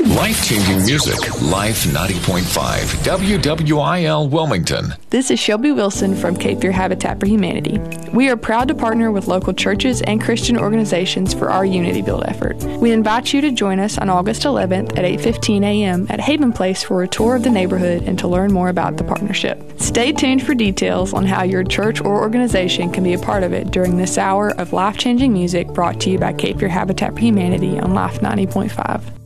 Life-changing music. Life 90.5. WWIL Wilmington. This is Shelby Wilson from Cape Fear Habitat for Humanity. We are proud to partner with local churches and Christian organizations for our Unity Build effort. We invite you to join us on August 11th at 8:15 a.m. at Haven Place for a tour of the neighborhood and to learn more about the partnership. Stay tuned for details on how your church or organization can be a part of it during this hour of life-changing music brought to you by Cape Fear Habitat for Humanity on Life 90.5.